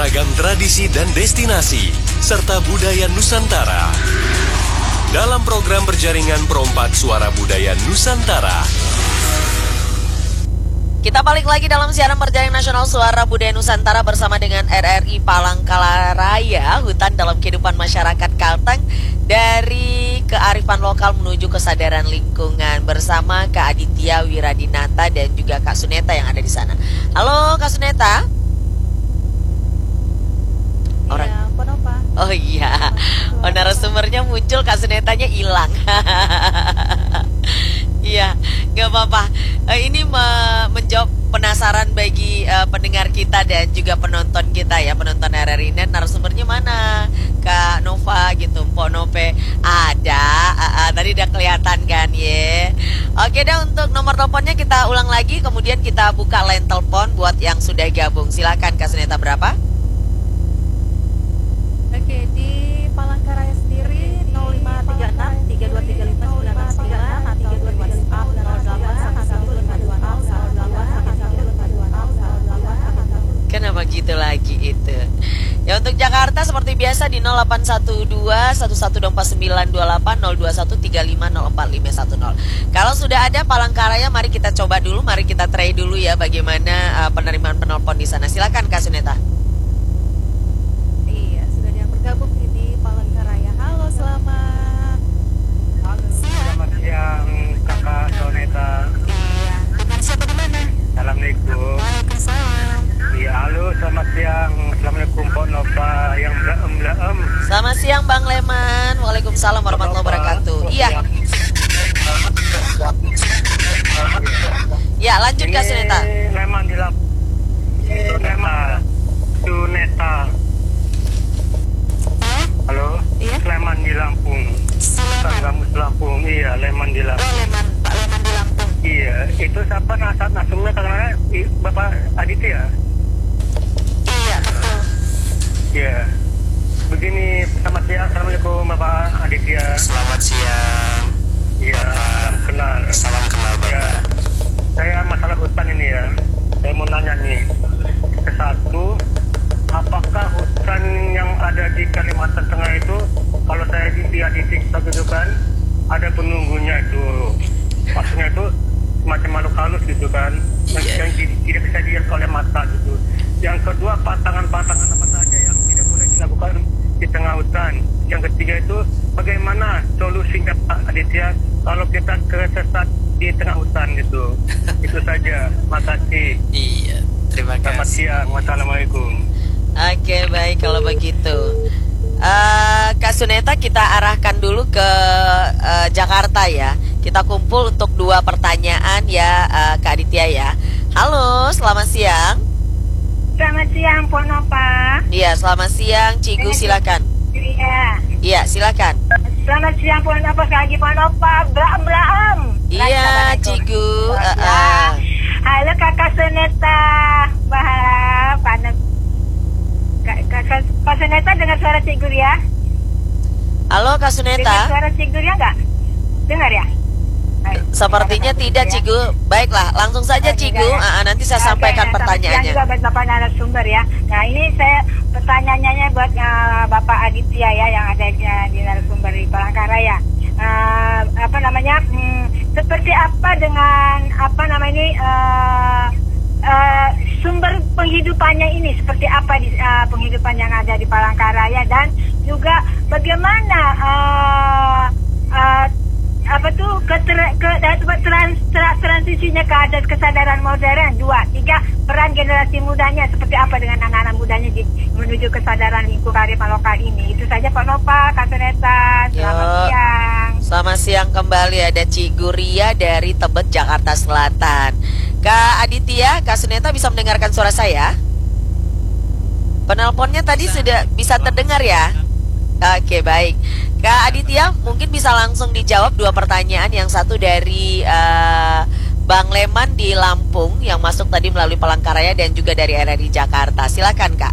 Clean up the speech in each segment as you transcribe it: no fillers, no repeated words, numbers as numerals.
beragam tradisi dan destinasi, serta budaya Nusantara. Dalam program berjaringan Perompak Suara Budaya Nusantara. Kita balik lagi dalam siaran berjaringan nasional Suara Budaya Nusantara bersama dengan RRI Palangkaraya, hutan dalam kehidupan masyarakat Kalteng, dari kearifan lokal menuju kesadaran lingkungan, bersama Kak Aditya Wiradinata dan juga Kak Suneta yang ada di sana. Halo Kak Suneta. Orang. Iya, Ponopa. Oh iya. Oh, narasumbernya muncul, Kak Sunetanya hilang. Iya, nggak apa-apa. Ini menjawab penasaran bagi pendengar kita dan juga penonton kita ya, penonton RRI Net. Narasumbernya mana? Kak Nova gitu, Mpok Nope. Ada, tadi udah kelihatan kan ya. Oke deh, untuk nomor teleponnya kita ulang lagi, kemudian kita buka line telepon buat yang sudah gabung. Silakan Kak Suneta, berapa? Oke, di Palangkaraya sendiri 0536 3235 9636 atau 3238 Kenapa gitu lagi itu? Ya, untuk Jakarta seperti biasa di 0812 1124 928 021 35 04 510. Kalau sudah ada Palangkaraya, mari kita coba dulu, mari kita try dulu ya bagaimana penerimaan penelpon di sana. Silakan Kak Suneta. Iya, sudah ada yang bergabung di Palangkaraya. Halo, selamat Selamat siang Kakak Soneta. Iya, dengan siapa di mana? Assalamualaikum. Waalaikumsalam. Iya, halo, selamat siang. Assalamualaikum Pok Nova yang melaem. Selamat siang Bang Leman. Waalaikumsalam warahmatullahi wabarakatuh. Iya. Ya, lanjut Kak Suneta. Leman di Lampung. Leman Suneta. Halo? Iya. Leman di Lampung. Kamus Lampung. Iya, Leman di Lampung. Pak Leman di Lampung. Iya, itu siapa nasumnya karena Bapak Aditya? Iya, betul. Iya. Begini, selamat siang. Assalamualaikum Bapak Aditya. Selamat siang. Iya, Salam kenal Bapak. Ya, saya masalah hutan ini ya. Saya mau nanya nih. Satu, apakah hutan yang ada di Kalimantan Tengah itu, kalau saya lihat di TikTok gitu kan, ada penunggunya itu. Maksudnya itu semacam makhluk halus gitu kan, yang tidak bisa dilihat oleh mata gitu. Yang kedua, pantangan-pantangan apa saja yang tidak boleh dilakukan di tengah hutan. Yang ketiga itu, bagaimana solusinya Pak Aditya kalau kita tersesat di tengah hutan gitu. Itu saja. Makasih. Iya, terima Selamat kasih. siang. Wassalamualaikum. Oke, baik kalau begitu. Kak Suneta kita arahkan dulu ke Jakarta ya. Kita kumpul untuk 2 pertanyaan ya, Kak Aditya ya. Halo, selamat siang. Selamat siang, Ponopa. Iya, selamat siang, Cigu, silakan. Iya. Iya, silakan. Selamat siang, Ponopa. Lagi Ponopa. Blam. Iya, Cigu. Halo, Kakak Suneta. Bahap. Kak Suneta dengar suara Cigur ya? Halo, Kak Dengar Suneta. suara Cigur ya nggak? Dengar ya? Sepertinya tidak, Cigu. Baiklah, langsung saja Cigu. Nanti saya sampaikan pertanyaannya. Yang juga buat Bapak narasumber ya. Nah, ini saya pertanyaannya buat Bapak Aditya ya, yang ada di narasumber di Palangkaraya. Seperti apa dengan sumber penghidupannya ini, seperti apa di penghidupan yang ada di Palangkaraya, dan juga bagaimana transisinya ke adat kesadaran modern. 2, 3, peran generasi mudanya seperti apa dengan anak-anak mudanya menuju kesadaran lingkungan kearifan lokal ini. Itu saja Pak Nova, Kak Suneta. Selamat siang. Selamat siang kembali, ada Cigu Ria dari Tebet, Jakarta Selatan. Kak Aditya, Kak Suneta bisa mendengarkan suara saya? Penelponnya tadi sudah bisa terdengar ya? Oke, baik. Kak Aditya, mungkin bisa langsung dijawab 2 pertanyaan. Yang satu dari Bang Leman di Lampung yang masuk tadi melalui Palangkaraya, dan juga dari RRI Jakarta. Silakan Kak.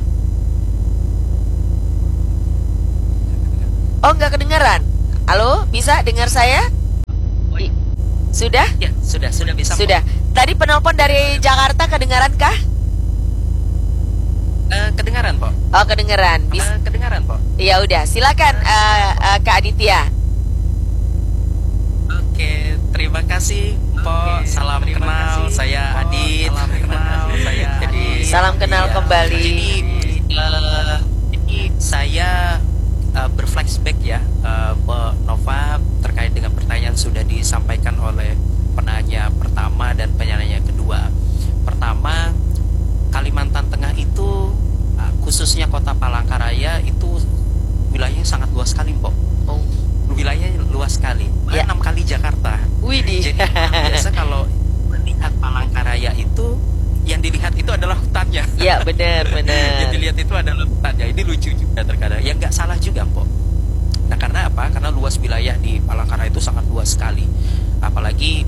Oh, nggak kedengaran? Halo, bisa dengar saya? Sudah? Ya, sudah bisa. Sudah. Tadi penelpon dari Jakarta kedengaran kah? Kedengaran, Pak. Oh, kedengeran. Kedengaran, Pok? Ya udah, silakan Kak Aditya. Oke, terima kasih, Pok. Salam kenal, saya Adit. Salam kenal kembali. Jadi saya berflashback ya, Pak Nova, terkait dengan pertanyaan sudah disampaikan oleh penanya pertama dan penanya kedua. Pertama, Kalimantan Tengah itu khususnya kota Palangkaraya itu wilayahnya sangat luas sekali, Pok. Oh, Wilayahnya luas sekali, Ya. 6 kali Jakarta. widih. Jadi biasa kalau melihat Palangkaraya itu yang dilihat itu adalah hutannya. Ya, benar. Yang dilihat itu adalah hutannya. Ini lucu juga terkadang. Yang nggak salah juga, Pok. Nah, karena apa? Karena luas wilayah di Palangkaraya itu sangat luas sekali. Apalagi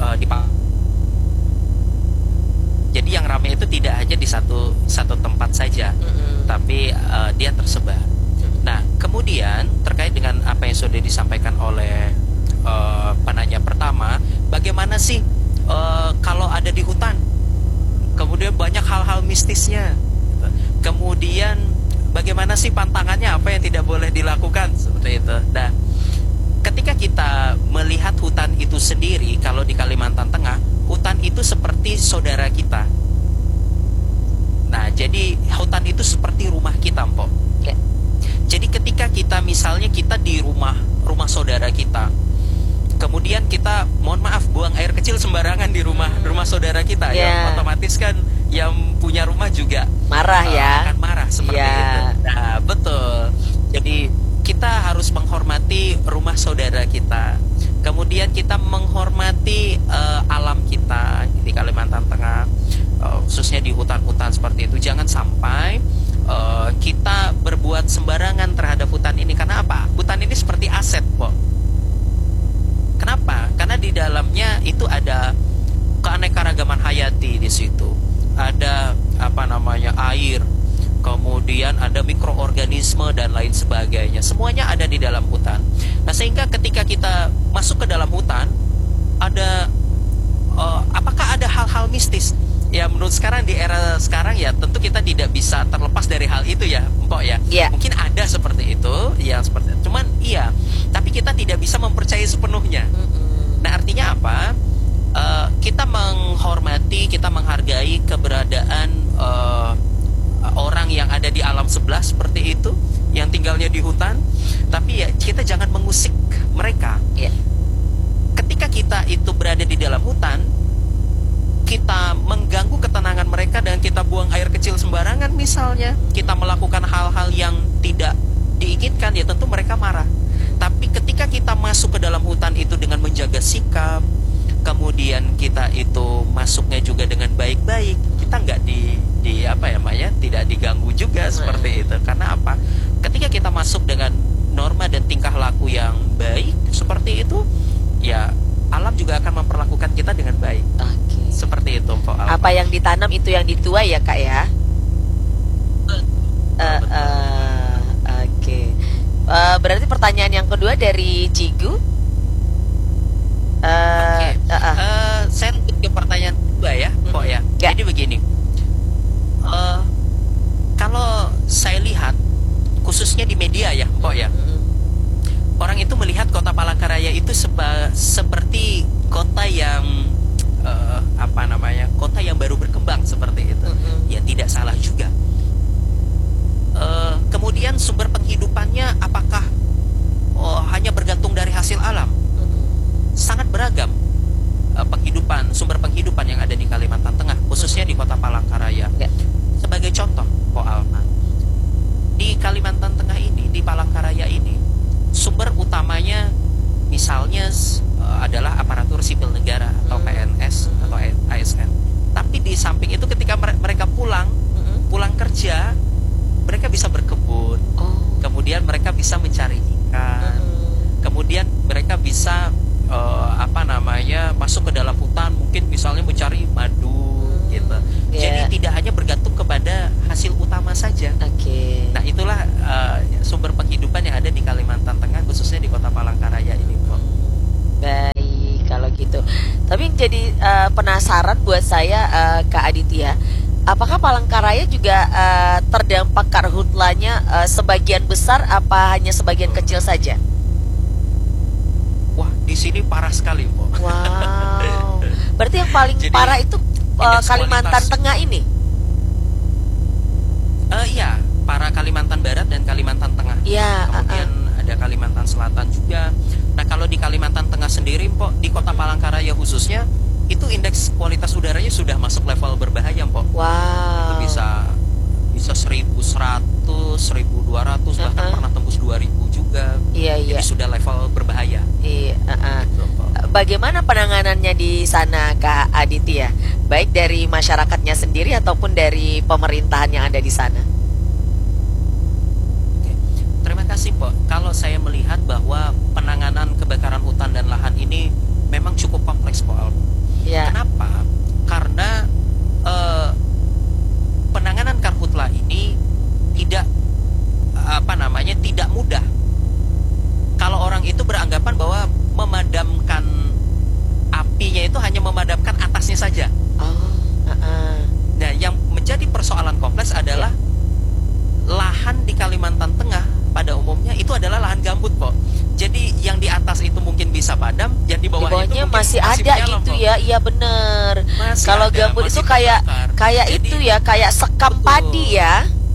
jadi yang ramai itu tidak hanya di satu tempat saja, tapi dia tersebar. Nah, kemudian terkait dengan apa yang sudah disampaikan oleh penanya pertama, bagaimana sih kalau ada di hutan? Kemudian banyak hal-hal mistisnya. Kemudian bagaimana sih pantangannya, apa yang tidak boleh dilakukan seperti itu. Nah, ketika kita melihat hutan itu sendiri, kalau di Kalimantan Tengah, hutan itu seperti saudara kita. Nah, jadi hutan itu seperti rumah kita, Mpok. Ya. Jadi ketika kita misalnya kita di rumah saudara kita, kemudian kita mohon maaf buang air kecil sembarangan di rumah saudara kita, Ya. ya otomatis kan yang punya rumah juga Marah ya. akan marah seperti Ya. itu. Nah, betul. Jadi kita harus menghormati rumah saudara kita. Kemudian kita menghormati alam kita di Kalimantan Tengah, khususnya di hutan-hutan seperti itu. Jangan sampai kita berbuat sembarangan terhadap hutan ini. Karena apa? Hutan ini seperti aset, Pok. Kenapa? Karena di dalamnya itu ada keanekaragaman hayati di situ. Ada air, kemudian ada mikroorganisme dan lain sebagainya. Semuanya ada di dalam hutan. Nah, sehingga ketika kita masuk ke dalam hutan, ada apakah ada hal-hal mistis? Ya, menurut sekarang di era sekarang ya tentu kita tidak bisa terlepas dari hal itu ya, Mpok ya. Iya. Mungkin ada seperti itu, ya seperti itu. Cuman iya, tapi kita tidak bisa mempercayai sepenuhnya. Nah, artinya apa? Kita menghormati, kita menghargai keberadaan orang yang ada di alam sebelah seperti itu, yang tinggalnya di hutan. Tapi ya kita jangan mengusik mereka. Ya. Ketika kita itu berada di dalam hutan, kita mengganggu ketenangan mereka dan kita buang air kecil sembarangan misalnya, kita melakukan hal-hal yang tidak diinginkan, ya tentu mereka marah. Tapi ketika kita masuk ke dalam hutan itu dengan menjaga sikap, kemudian kita itu masuknya juga dengan baik-baik, kita nggak tidak diganggu juga seperti itu. Karena apa? Ketika kita masuk dengan norma dan tingkah laku yang baik seperti itu, ya alam juga akan memperlakukan kita dengan baik. Oke. Seperti itu, Mpok Alma. Apa yang ditanam itu yang dituai ya, Kak ya? Oke. Berarti pertanyaan yang kedua dari Cigu. Oke. Saya lanjut ke pertanyaan kedua ya, Mpok ya. Ya. Jadi begini. Kalau saya lihat khususnya di media ya, Mpok ya. Orang itu melihat kota Palangkaraya itu seperti kota yang kota yang baru berkembang seperti itu. Ya tidak salah juga. Kemudian sumber penghidupannya apakah hanya bergantung dari hasil alam? Sangat beragam sumber penghidupan yang ada di Kalimantan Tengah, khususnya di kota Palangkaraya. Ya. Sebagai contoh, Pak Alma, di Kalimantan Tengah ini, di Palangkaraya ini, sumber utamanya misalnya adalah aparatur sipil negara atau PNS atau ASN. Tapi di samping itu ketika mereka pulang kerja, mereka bisa berkebun, kemudian mereka bisa mencari ikan, kemudian mereka bisa masuk ke dalam hutan, mungkin misalnya mencari madu gitu. Yeah. Jadi tidak hanya bergantung kepada hasil utama saja. Oke. Nah, itulah sumber penghidupan yang ada di Kalimantan Tengah, khususnya di kota Palangkaraya ini, Pak. Baik, kalau gitu. Tapi yang jadi penasaran buat saya, Kak Aditya, apakah Palangkaraya juga terdampak karhutlanya sebagian besar apa hanya sebagian kecil saja? Wah, di sini parah sekali, Mbok. Wow. Berarti yang paling Jadi, parah itu indeks Kalimantan kualitas. Tengah ini? Iya, para Kalimantan Barat dan Kalimantan Tengah. Iya, Kemudian ada Kalimantan Selatan juga. Nah, kalau di Kalimantan Tengah sendiri, Mbok, di Kota Palangkaraya khususnya, itu indeks kualitas udaranya sudah masuk level berbahaya, Mbok. Wow. Itu bisa 1.100, 1.200, bahkan pernah tembus 2.000 juga. Iya, iya. Jadi sudah level berbahaya. Iya, Gitu, Mbok. Bagaimana penanganannya di sana, Kak Aditya? Baik dari masyarakatnya sendiri ataupun dari pemerintahan yang ada di sana? Oke. Terima kasih, Pak. Kalau saya melihat bahwa penanganan kebakaran hutan dan lahan ini memang cukup kompleks, Pak. Ya. Kenapa? Karena penanganan karhutla ini tidak tidak mudah. Kalau orang itu beranggapan bahwa memadamkan apinya itu hanya memadamkan atasnya saja. Oh, Nah, yang menjadi persoalan kompleks adalah lahan di Kalimantan Tengah pada umumnya itu adalah lahan gambut, Pak. Jadi yang di atas itu mungkin bisa padam, yang di di bawahnya itu bawahnya mungkin masih ada menyala, gitu Pak. ya. Iya bener. Masih Kalau ada, gambut masih itu kayak terbakar. Jadi, itu ya, kayak sekam betul. padi ya.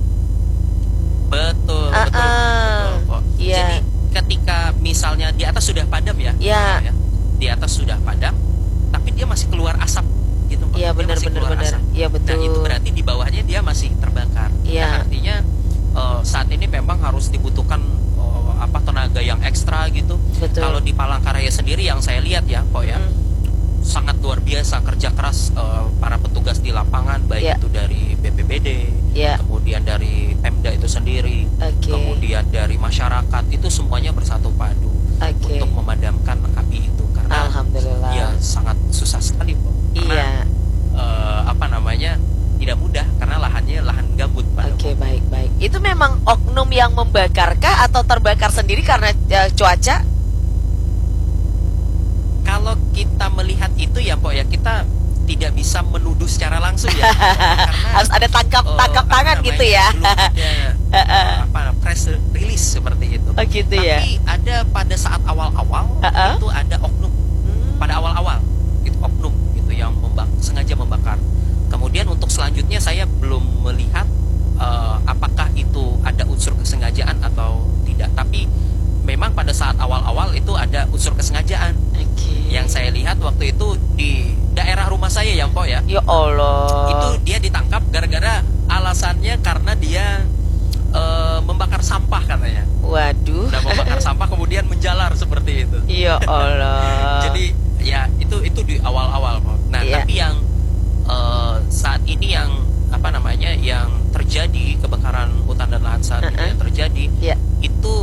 Betul, Ah, betul, ah. betul, Pak. Iya. Jadi ketika misalnya di atas sudah padam ya, Iya. di atas sudah padam, tapi dia masih keluar asap gitu, Pak. Iya, Dia benar, masih benar, keluar benar. asap. Iya, betul. Nah, itu berarti di bawahnya dia masih terbakar. Iya. Nah, artinya saat ini memang harus dibutuhkan tenaga yang ekstra gitu. Betul. Kalau di Palangkaraya sendiri yang saya lihat ya, Pak ya, sangat luar biasa kerja keras para petugas di lapangan, baik Iya. itu dari BPBD, Iya. kemudian dari Pemda itu sendiri, Oke. kemudian dari masyarakat, itu semuanya bersatu padu Oke. untuk memadamkan api itu karena Alhamdulillah. ya sangat susah sekali, Pak. Iya. Karena tidak mudah karena lahannya lahan gambut, Pak. Oke, baik. Itu memang oknum yang membakarkah atau terbakar sendiri karena cuaca? Kalau kita melihat itu ya, Pak ya, kita tidak bisa menuduh secara langsung ya. Karena Harus ada tangkap tangan gitu ya. belum ada press release seperti itu. Oh gitu ya. Tapi ada pada saat awal-awal itu ada oknum. Pada awal-awal itu oknum gitu yang sengaja membakar. Kemudian untuk selanjutnya saya belum melihat apakah itu ada unsur kesengajaan atau tidak. Tapi memang pada saat awal-awal itu ada unsur kesengajaan. Oke. Yang saya lihat waktu itu di daerah rumah saya ya, Pak ya. Ya Allah. Itu dia ditangkap gara-gara alasannya karena dia membakar sampah katanya. Waduh. Udah membakar sampah kemudian menjalar seperti itu. Ya Allah. Jadi ya itu di awal-awal, Pak. Nah, Iya. tapi yang saat ini yang yang terjadi kebakaran hutan dan lahan saat ini yang terjadi Iya. itu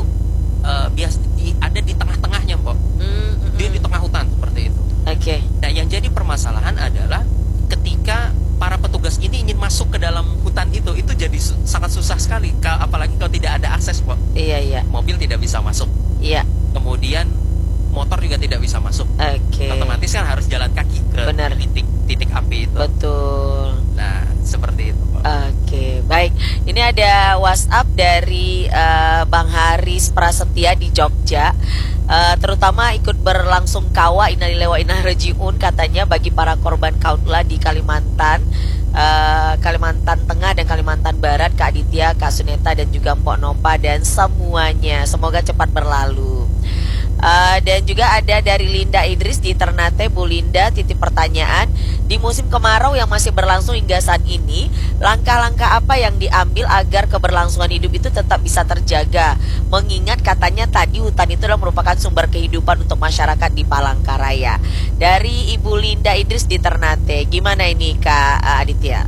ada di tengah-tengahnya, Pak. Dia di tengah hutan seperti itu. Oke. Nah, yang jadi permasalahan adalah ketika para petugas ini ingin masuk ke dalam hutan itu jadi sangat susah sekali, apalagi kalau tidak ada akses, Pak. Iya. Mobil tidak bisa masuk, Iya. kemudian motor juga tidak bisa masuk. Oke. Otomatis kan harus jalan kaki ke Benar. titik api itu. Betul. Nah, seperti itu, Pak. Oke, baik. Ini ada WhatsApp dari Bang Haris Prasetya di Jogja. Terutama ikut berlangsung kawa innalillahi wa inna ilaihi rajiun, katanya bagi para korban kautla di Kalimantan Tengah dan Kalimantan Barat, Kak Aditya, Kak Suneta dan juga Mpok Nopa dan semuanya. Semoga cepat berlalu. Dan juga ada dari Linda Idris di Ternate. Bu Linda, titip pertanyaan, di musim kemarau yang masih berlangsung hingga saat ini, langkah-langkah apa yang diambil agar keberlangsungan hidup itu tetap bisa terjaga? Mengingat katanya tadi hutan itu adalah merupakan sumber kehidupan untuk masyarakat di Palangkaraya. Dari Ibu Linda Idris di Ternate, gimana ini Kak Aditya?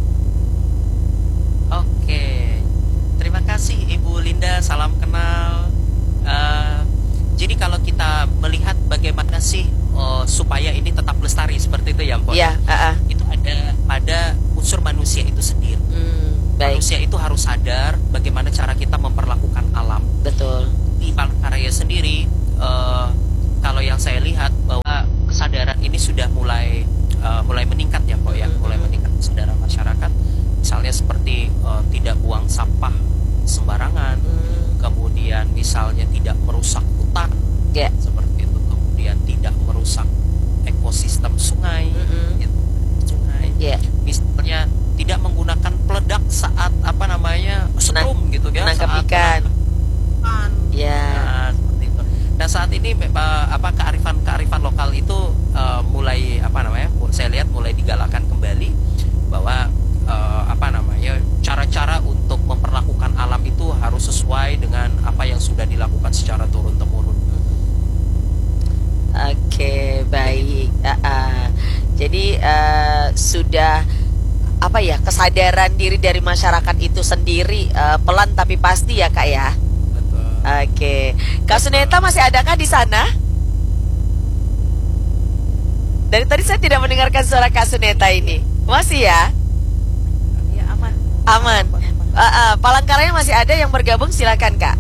Oke. Terima kasih Ibu Linda, salam kenal. Jadi kalau kita melihat bagaimana sih supaya ini tetap lestari seperti itu ya, Mbak? Ya, Itu ada pada unsur manusia itu sendiri. Baik, Manusia itu harus sadar bagaimana cara kita memperlakukan alam. betul. Di Palangkaraya sendiri, kalau yang saya lihat bahwa kesadaran ini sudah mulai meningkat ya, Mbak ya, mulai meningkat kesadaran masyarakat. Misalnya seperti tidak buang sampah sampah sembarangan, kemudian misalnya tidak merusak hutan, seperti itu, kemudian tidak merusak ekosistem sungai, gitu. Sungai, misalnya tidak menggunakan peledak saat setrum gitu ya, menangkap saat ikan. Nah, seperti itu. Dan saat ini kearifan lokal itu mulai saya lihat mulai digalakkan kembali bahwa cara-cara untuk memperlakukan alam itu harus sesuai dengan apa yang sudah dilakukan secara turun-temurun. Oke, baik. Jadi sudah kesadaran diri dari masyarakat itu sendiri pelan tapi pasti ya Kak ya. Betul. Oke, Kak Suneta masih adakah di sana? Dari tadi saya tidak mendengarkan suara Kak Suneta ini. Masih ya? Ya, aman. Aman. Palangkaraya masih ada yang bergabung, silakan Kak.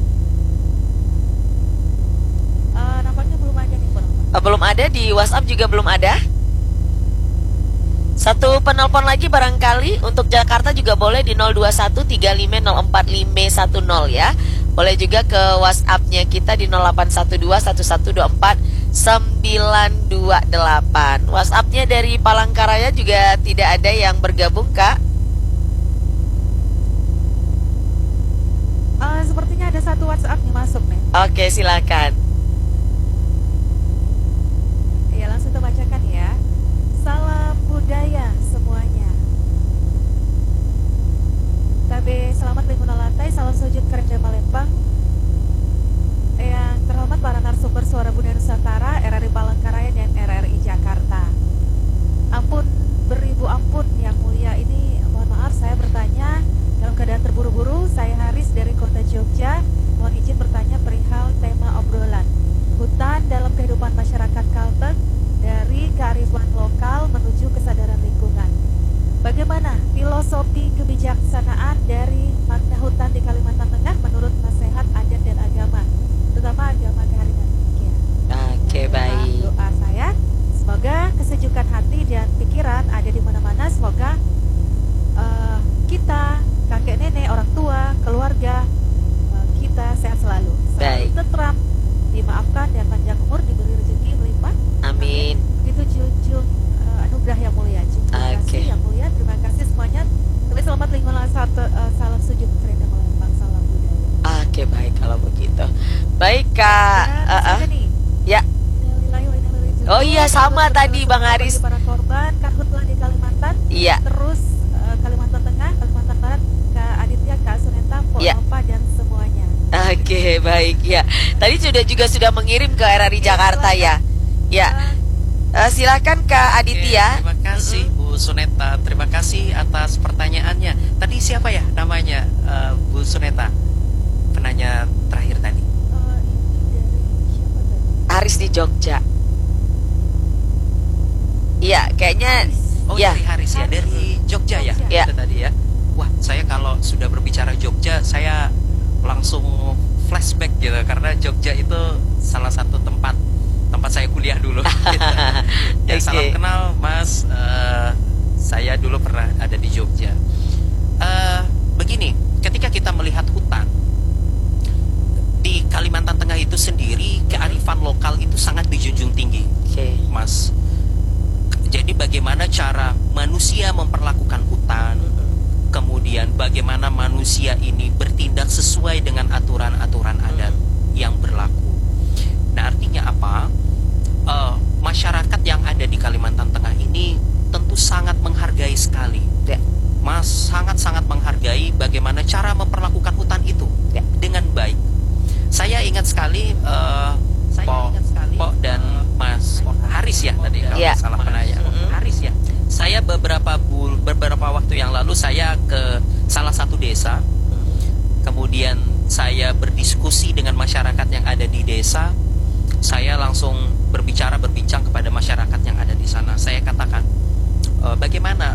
Nampaknya belum ada nih penonton. Belum ada, di WhatsApp juga belum ada. Satu penelpon lagi barangkali untuk Jakarta juga boleh di 02135045510 ya. Boleh juga ke WhatsApp-nya kita di 08121124 928. WhatsApp-nya dari Palangkaraya juga tidak ada yang bergabung, Kak. Sepertinya ada satu WhatsApp nih masuk nih. Oke, silakan. Ya, langsung kita bacakan ya. Salam budaya semuanya. Tabe selamat lingkungan lantai, salam sujud kerja Palembang. Yang terhormat para narasumber Suara Budaya Nusantara, RRI Palangkaraya dan RRI Jakarta. Ampun beribu ampun yang mulia, ini mohon maaf saya bertanya dalam keadaan terburu-buru. Saya Haris dari Kota Jogja. Mohon izin bertanya perihal tema obrolan hutan dalam kehidupan masyarakat Kalteng dari kearifan lokal menuju kesadaran lingkungan. Bagaimana filosofi kebijaksanaan dari makna hutan di Kalimantan Tengah menurut nasihat adat dan agama, terutama agama keharibaan? Oke, baik. Doa saya semoga kesejukan hati dan pikiran ada di mana-mana. Semoga kita, kakek nenek, orang tua, keluarga kita sehat selalu, Baik. tentram, dimaafkan dan panjang umur, diberi rezeki melimpah. Amin. Itu junjung anugerah yang mulia. Terima kasih yang mulia. Terima kasih semuanya. Tapi selamat lingkungan salam sujud kereta Palembang, salam budaya. Oke, baik kalau begitu. Baik, Kak. Ya. Oh iya, sama tadi Bang Haris. Para korban karhutlah di Kalimantan. Iya. Terus Kalimantan Tengah, Kalimantan Barat, Kak Aditya, Kak Suneta, Pok Iya. Nova dan semuanya. Oke, baik ya. Tadi juga mengirim ke RRI Jakarta ya. Ya. Silakan Kak Aditya. Terima kasih Bu Suneta, terima kasih atas pertanyaannya. Tadi siapa ya namanya, Bu Suneta? Penanya terakhir tadi. Ini dari siapa tadi? Haris di Jogja. Iya, kayaknya Oh, ya. dari Haris ya, dari Jogja ya, Ya. itu tadi ya. Wah, saya kalau sudah berbicara Jogja, saya langsung flashback gitu, karena Jogja itu salah satu tempat saya kuliah dulu. Gitu. Ya, Oke. salam kenal Mas, saya dulu pernah ada di Jogja. Begini, ketika kita melihat hutan di Kalimantan Tengah itu sendiri, kearifan lokal itu sangat dijunjung tinggi, Oke. Mas. Jadi bagaimana cara manusia memperlakukan hutan, kemudian bagaimana manusia ini bertindak sesuai dengan aturan-aturan adat yang berlaku. Nah, artinya apa? Masyarakat yang ada di Kalimantan Tengah ini tentu sangat menghargai sekali, Mas, sangat-sangat menghargai bagaimana cara memperlakukan hutan itu dengan baik. Saya ingat sekali, Pok dan Mas Haris ya tadi kalau Ya. salah penanya. Haris ya. Saya beberapa waktu yang lalu saya ke salah satu desa. Kemudian saya berdiskusi dengan masyarakat yang ada di desa. Saya langsung berbincang kepada masyarakat yang ada di sana. Saya katakan, bagaimana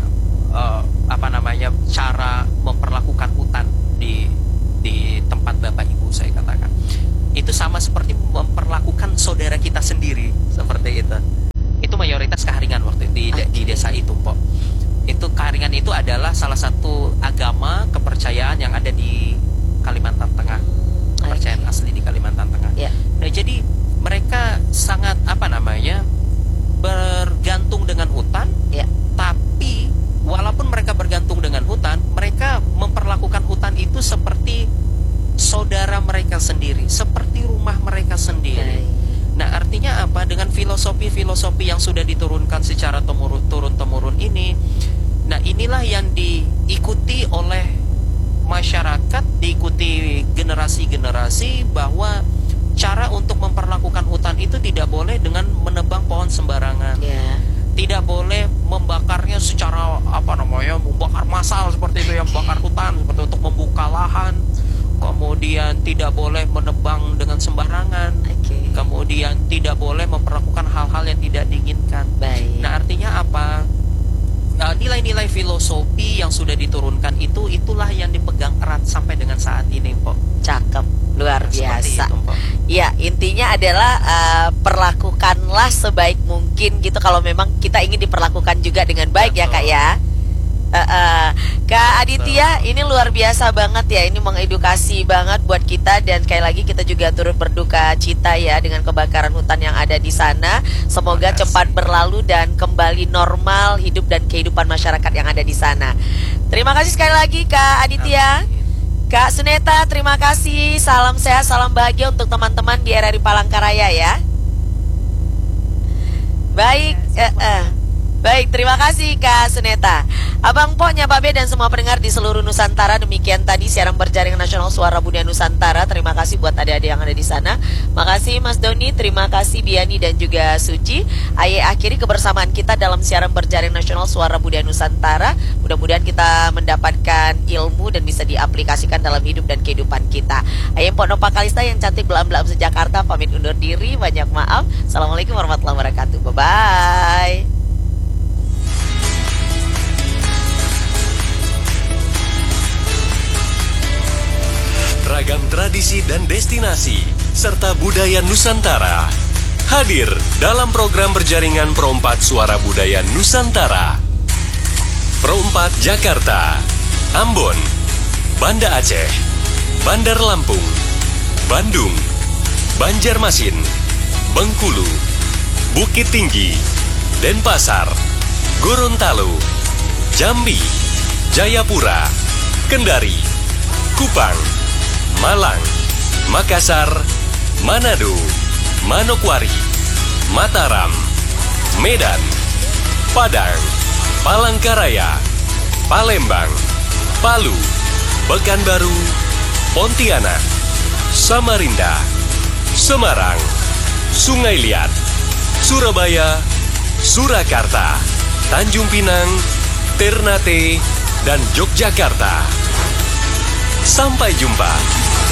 cara memperlakukan hutan di tempat Bapak Ibu, saya katakan. Itu sama seperti memperlakukan saudara kita sendiri, seperti itu. Itu mayoritas Kaharingan waktu itu di desa itu, Pok. Itu Kaharingan itu adalah salah satu agama kepercayaan yang ada di secara turun-temurun ini. Nah, inilah yang diikuti oleh masyarakat, diikuti generasi-generasi, bahwa cara untuk memperlakukan hutan itu tidak boleh dengan menebang pohon sembarangan. Tidak boleh membakarnya secara membakar massal seperti itu, yang membakar hutan seperti untuk membuka lahan. Kemudian tidak boleh menebang dengan sembarangan. Kemudian tidak boleh memperlakukan hal-hal yang tidak diinginkan. Nah, artinya apa? Nilai-nilai filosofi yang sudah diturunkan itulah yang dipegang erat sampai dengan saat ini, Pok. Cakep, luar biasa. Itu, Ya, intinya adalah perlakukanlah sebaik mungkin gitu, kalau memang kita ingin diperlakukan juga dengan baik. Betul. Ya Kak ya. Kak Aditya, ini luar biasa banget ya, ini mengedukasi banget buat kita, dan sekali lagi kita juga turut berduka cita ya dengan kebakaran hutan yang ada di sana. Semoga cepat berlalu dan kembali normal hidup dan kehidupan masyarakat yang ada di sana. Terima kasih sekali lagi Kak Aditya. Kak Suneta, terima kasih. Salam sehat, salam bahagia untuk teman-teman di RRI Palangkaraya ya. Baik, baik, terima kasih Kak Suneta. Abang Po, Pak B, dan semua pendengar di seluruh Nusantara, demikian tadi siaran berjaringan nasional Suara Budaya Nusantara. Terima kasih buat adik-adik yang ada di sana. Makasih Mas Doni, terima kasih Biani dan juga Suci. Ayo akhiri kebersamaan kita dalam siaran berjaringan nasional Suara Budaya Nusantara. Mudah-mudahan kita mendapatkan ilmu dan bisa diaplikasikan dalam hidup dan kehidupan kita. Ayo Pok Nova Kalista yang cantik belam-belam sejakarta pamit undur diri. Banyak maaf. Assalamualaikum warahmatullahi wabarakatuh. Bye-bye. Ragam tradisi dan destinasi serta budaya Nusantara hadir dalam program berjaringan Pro 4 Suara Budaya Nusantara. Pro 4 Jakarta, Ambon, Banda Aceh, Bandar Lampung, Bandung, Banjarmasin, Bengkulu, Bukit Tinggi, Denpasar, Gorontalo, Jambi, Jayapura, Kendari, Kupang, Malang, Makassar, Manado, Manokwari, Mataram, Medan, Padang, Palangkaraya, Palembang, Palu, Pekanbaru, Pontianak, Samarinda, Semarang, Sungai Liat, Surabaya, Surakarta, Tanjung Pinang, Ternate, dan Yogyakarta. Sampai jumpa.